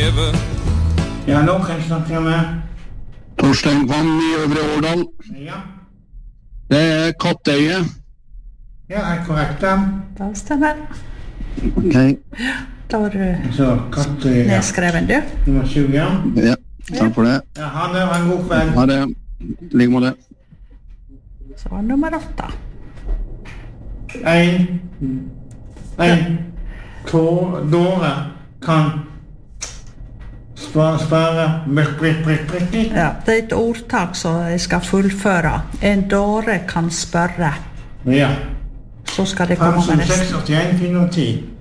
leve. Ja, nå kan jeg snakke med. Torstein Kvam I Øvre Årdal. Ja. Det Katteøye. Ja, korrekt da. Da stemmer. Ok. Da var du Så, Katteøye. nedskreven, du. Nummer 20, ja. Ja, takk for det. Ja, ha det, ha en god kveld. Ha det. Like måte. Så var nummer 8. Dåre kan spørre prikk. Ja, det er et ordtak som jeg skal fullføre. En dåre kan spørre. Ja. Så skal det komme med resten. 5, 6, 81, 410.